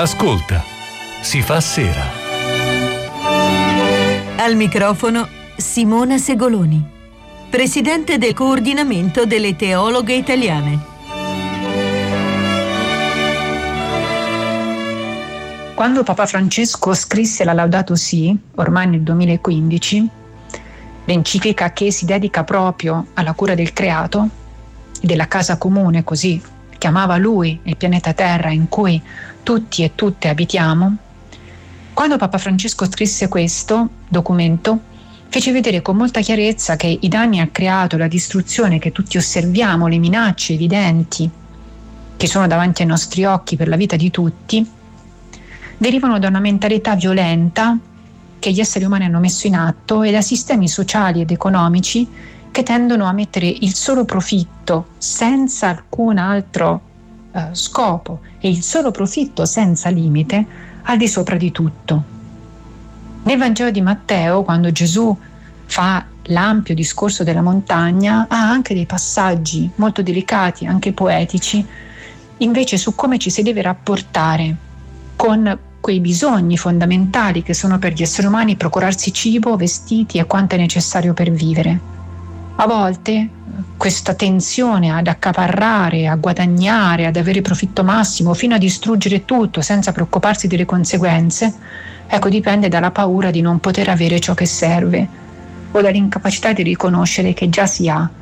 Ascolta, si fa sera. Al microfono Simona Segoloni, presidente del coordinamento delle teologhe italiane. Quando Papa Francesco scrisse la Laudato Si, ormai nel 2015, l'enciclica che si dedica proprio alla cura del creato, della casa comune, così chiamava lui il pianeta Terra in cui tutti e tutte abitiamo, quando Papa Francesco scrisse questo documento, fece vedere con molta chiarezza che i danni al creato, la distruzione che tutti osserviamo, le minacce evidenti che sono davanti ai nostri occhi per la vita di tutti, derivano da una mentalità violenta che gli esseri umani hanno messo in atto e da sistemi sociali ed economici che tendono a mettere il solo profitto senza alcun altro scopo e il solo profitto senza limite al di sopra di tutto. Nel Vangelo di Matteo, quando Gesù fa l'ampio discorso della montagna, ha anche dei passaggi molto delicati, anche poetici, invece su come ci si deve rapportare con quei bisogni fondamentali che sono per gli esseri umani procurarsi cibo, vestiti e quanto è necessario per vivere. A volte questa tensione ad accaparrare, a guadagnare, ad avere profitto massimo fino a distruggere tutto senza preoccuparsi delle conseguenze, dipende dalla paura di non poter avere ciò che serve o dall'incapacità di riconoscere che già si ha